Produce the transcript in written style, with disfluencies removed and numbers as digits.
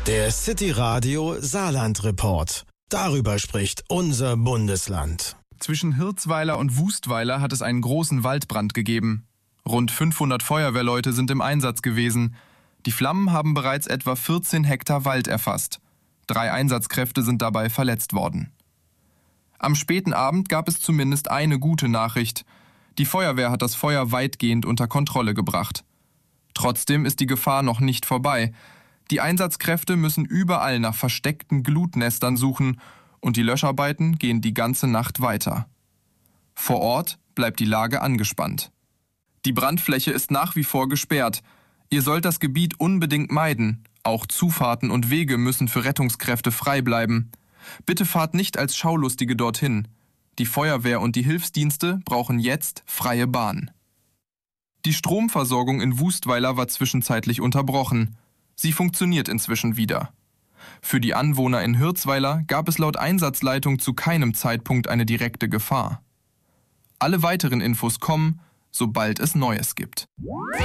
Der City Radio Saarland Report. Darüber spricht unser Bundesland. Zwischen Hirzweiler und Wustweiler hat es einen großen Waldbrand gegeben. Rund 500 Feuerwehrleute sind im Einsatz gewesen. Die Flammen haben bereits etwa 14 Hektar Wald erfasst. 3 Einsatzkräfte sind dabei verletzt worden. Am späten Abend gab es zumindest eine gute Nachricht. Die Feuerwehr hat das Feuer weitgehend unter Kontrolle gebracht. Trotzdem ist die Gefahr noch nicht vorbei. Die Einsatzkräfte müssen überall nach versteckten Glutnestern suchen und die Löscharbeiten gehen die ganze Nacht weiter. Vor Ort bleibt die Lage angespannt. Die Brandfläche ist nach wie vor gesperrt. Ihr sollt das Gebiet unbedingt meiden. Auch Zufahrten und Wege müssen für Rettungskräfte frei bleiben. Bitte fahrt nicht als Schaulustige dorthin. Die Feuerwehr und die Hilfsdienste brauchen jetzt freie Bahn. Die Stromversorgung in Wustweiler war zwischenzeitlich unterbrochen. Sie funktioniert inzwischen wieder. Für die Anwohner in Hirzweiler gab es laut Einsatzleitung zu keinem Zeitpunkt eine direkte Gefahr. Alle weiteren Infos kommen, sobald es Neues gibt.